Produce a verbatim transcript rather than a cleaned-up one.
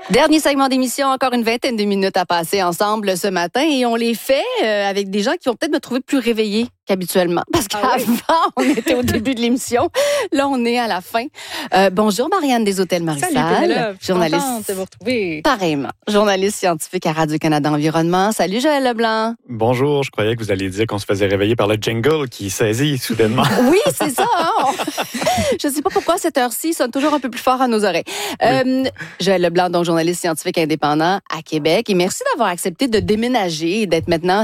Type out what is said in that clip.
Dernier segment d'émission, encore une vingtaine de minutes à passer ensemble ce matin et on les fait euh, avec des gens qui vont peut-être me trouver plus réveillée qu'habituellement. Parce qu'avant, ah oui? on était au début de l'émission. Là, on est à la fin. Euh, bonjour Marianne des Hôtels Marie-Salle. Salut Pénélope, journaliste. Contente de vous retrouver. Pareillement. Journaliste scientifique à Radio-Canada Environnement. Salut Joël Leblanc. Bonjour, je croyais que vous alliez dire qu'on se faisait réveiller par le jingle qui saisit soudainement. Oui, c'est ça. Hein? Je ne sais pas pourquoi cette heure-ci sonne toujours un peu plus fort à nos oreilles. Oui. Euh, Joël Leblanc, donc journaliste scientifique indépendant à Québec. Et merci d'avoir accepté de déménager et d'être maintenant